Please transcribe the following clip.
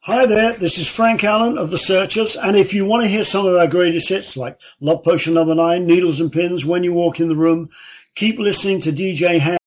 Hi there, this is Frank Allen of The Searchers, and if you want to hear some of our greatest hits like Love Potion No. 9, Needles and Pins, When You Walk in the Room, keep listening to DJ Ham.